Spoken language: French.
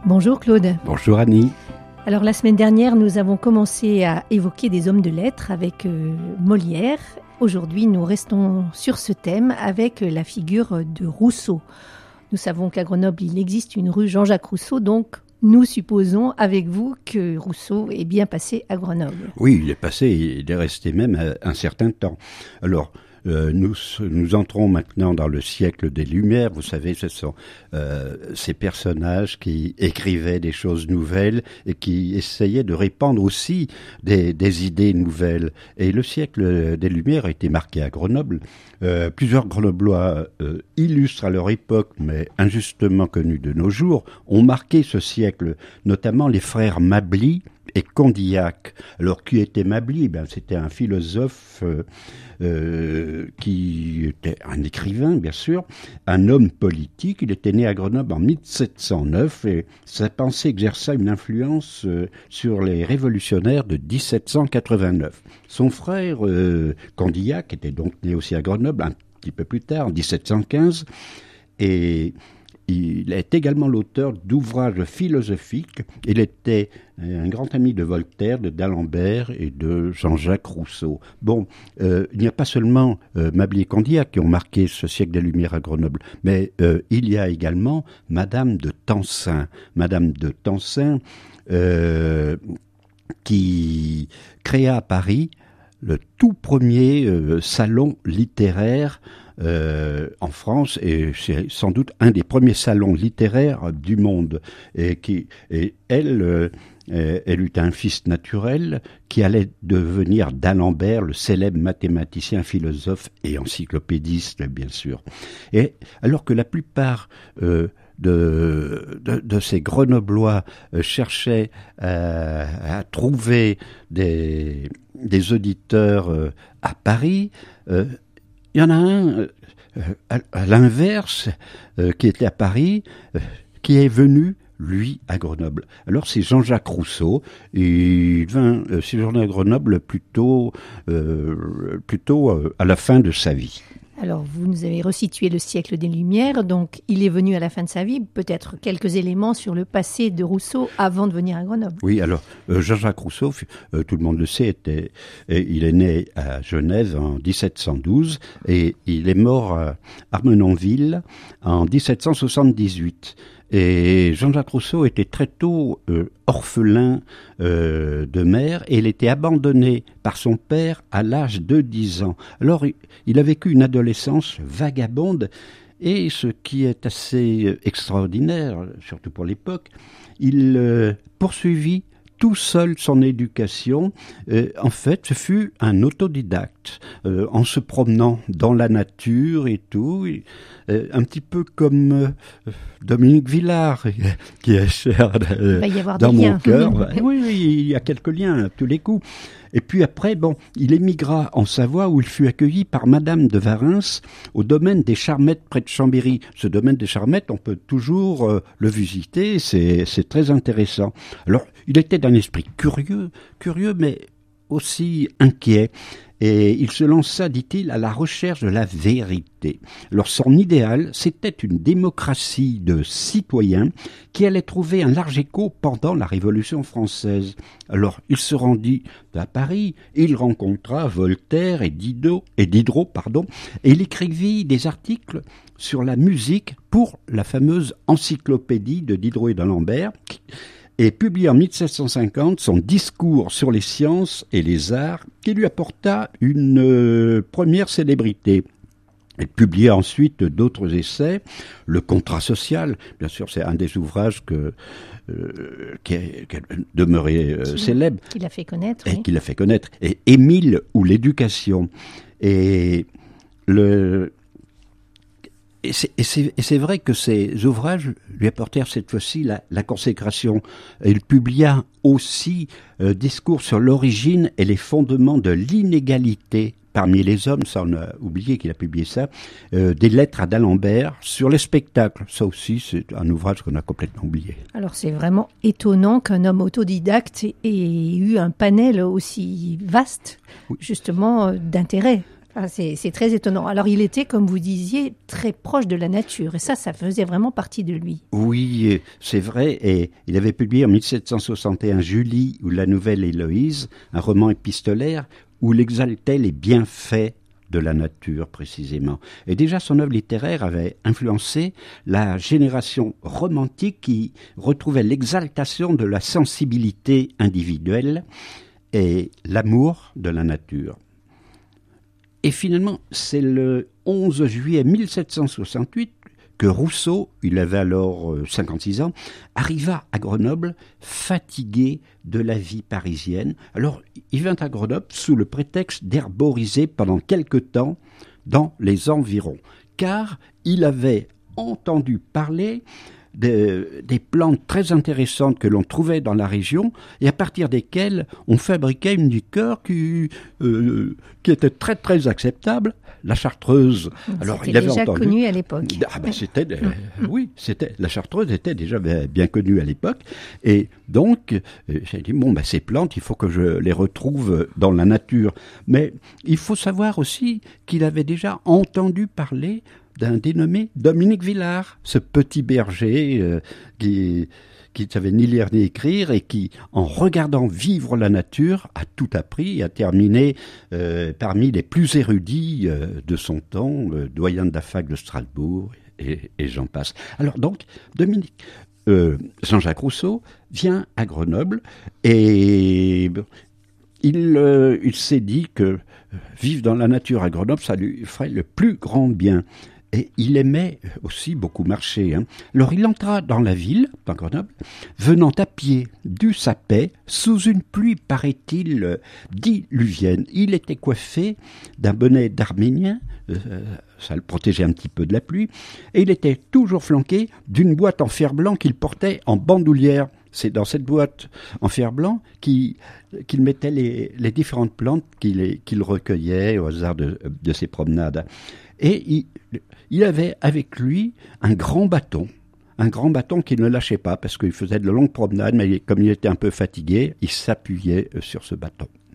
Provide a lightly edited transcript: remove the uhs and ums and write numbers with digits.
Bonjour Claude. Bonjour Annie. Alors la semaine dernière, nous avons commencé à évoquer des hommes de lettres avec Molière. Aujourd'hui, nous restons sur ce thème avec la figure de Rousseau. Nous savons qu'à Grenoble, il existe une rue Jean-Jacques Rousseau, donc nous supposons avec vous que Rousseau est bien passé à Grenoble. Oui, il est passé, il est resté même un certain temps. Alors, nous entrons maintenant dans le siècle des Lumières. Vous savez, ce sont ces personnages qui écrivaient des choses nouvelles et qui essayaient de répandre aussi des idées nouvelles. Et le siècle des Lumières a été marqué à Grenoble. Plusieurs Grenoblois illustres à leur époque, mais injustement connus de nos jours, ont marqué ce siècle, notamment les frères Mably et Condillac. Alors, qui était Mably ? C'était un philosophe qui était un écrivain, bien sûr, un homme politique. Il était né à Grenoble en 1709 et sa pensée exerça une influence sur les révolutionnaires de 1789. Son frère Condillac était donc né aussi à Grenoble un petit peu plus tard, en 1715, et il est également l'auteur d'ouvrages philosophiques. Il était un grand ami de Voltaire, de d'Alembert et de Jean-Jacques Rousseau. Bon, il n'y a pas seulement Mably et Condillac qui ont marqué ce siècle des Lumières à Grenoble, mais il y a également Madame de Tencin. Madame de Tencin qui créa à Paris le tout premier salon littéraire en France, et c'est sans doute un des premiers salons littéraires du monde. Et elle eut un fils naturel qui allait devenir d'Alembert, le célèbre mathématicien, philosophe et encyclopédiste, bien sûr. Et alors que la plupart de ces Grenoblois cherchaient à trouver des auditeurs à Paris, il y en a un, à l'inverse, qui était à Paris, qui est venu, lui, à Grenoble. Alors c'est Jean-Jacques Rousseau, et il vint séjourner à Grenoble plutôt à la fin de sa vie. Alors, vous nous avez resitué le siècle des Lumières, donc il est venu à la fin de sa vie, peut-être quelques éléments sur le passé de Rousseau avant de venir à Grenoble. Oui, alors Jean-Jacques Rousseau, tout le monde le sait, il est né à Genève en 1712 et il est mort à Armenonville en 1778. Et Jean-Jacques Rousseau était très tôt orphelin de mère, et il était abandonné par son père à l'âge de 10 ans. Alors il a vécu une adolescence vagabonde, et ce qui est assez extraordinaire, surtout pour l'époque, il poursuivit tout seul son éducation. En fait, ce fut un autodidacte, en se promenant dans la nature et tout, un petit peu comme Dominique Villard, qui est cher dans mon cœur. Oui, il y a quelques liens à tous les coups. Et puis après, il émigra en Savoie, où il fut accueilli par Madame de Warens au domaine des Charmettes près de Chambéry. Ce domaine des Charmettes, on peut toujours le visiter, c'est très intéressant. Alors, il était d'un esprit curieux, mais aussi inquiet. Et il se lança, dit-il, à la recherche de la vérité. Alors son idéal, c'était une démocratie de citoyens qui allait trouver un large écho pendant la Révolution française. Alors il se rendit à Paris, il rencontra Voltaire et Diderot, et il écrivit des articles sur la musique pour la fameuse encyclopédie de Diderot et d'Alembert, et publie en 1750 son discours sur les sciences et les arts, qui lui apporta une première célébrité. Il publia ensuite d'autres essais, Le contrat social, bien sûr c'est un des ouvrages qui est demeuré célèbre. Qui l'a fait connaître. Et qui l'a fait connaître. Et Émile ou l'éducation. Et c'est vrai que ces ouvrages lui apportèrent cette fois-ci la consécration. Il publia aussi Discours sur l'origine et les fondements de l'inégalité parmi les hommes, ça on a oublié qu'il a publié ça, des lettres à d'Alembert sur les spectacles. Ça aussi, c'est un ouvrage qu'on a complètement oublié. Alors c'est vraiment étonnant qu'un homme autodidacte ait eu un panel aussi vaste, justement, d'intérêts. Ah, c'est très étonnant. Alors, il était, comme vous disiez, très proche de la nature. Et ça faisait vraiment partie de lui. Oui, c'est vrai. Et il avait publié en 1761 Julie ou la Nouvelle Héloïse, un roman épistolaire où il exaltait les bienfaits de la nature, précisément. Et déjà, son œuvre littéraire avait influencé la génération romantique qui retrouvait l'exaltation de la sensibilité individuelle et l'amour de la nature. Et finalement, c'est le 11 juillet 1768 que Rousseau, il avait alors 56 ans, arriva à Grenoble fatigué de la vie parisienne. Alors, il vint à Grenoble sous le prétexte d'herboriser pendant quelque temps dans les environs, car il avait entendu parler des plantes très intéressantes que l'on trouvait dans la région et à partir desquelles on fabriquait une liqueur qui était très très acceptable, la chartreuse. Alors il avait déjà entendu, connu à l'époque. Ah ben oui, la chartreuse était déjà bien connue à l'époque et donc j'ai dit ces plantes il faut que je les retrouve dans la nature. Mais il faut savoir aussi qu'il avait déjà entendu parler d'un dénommé Dominique Villard, ce petit berger qui ne savait ni lire ni écrire et qui, en regardant vivre la nature, a tout appris et a terminé parmi les plus érudits de son temps, doyen de la fac de Strasbourg et j'en passe. Alors donc, Jean-Jacques Rousseau vient à Grenoble et il s'est dit que vivre dans la nature à Grenoble, ça lui ferait le plus grand bien. Et il aimait aussi beaucoup marcher. Alors il entra dans la ville, dans Grenoble, venant à pied du Sapet, sous une pluie, paraît-il, diluvienne. Il était coiffé d'un bonnet d'Arménien, ça le protégeait un petit peu de la pluie, et il était toujours flanqué d'une boîte en fer blanc qu'il portait en bandoulière. C'est dans cette boîte en fer blanc qu'il mettait les différentes plantes qu'il recueillait au hasard de ses promenades. Et il avait avec lui un grand bâton qu'il ne lâchait pas parce qu'il faisait de longues promenades, mais comme il était un peu fatigué, il s'appuyait sur ce bâton.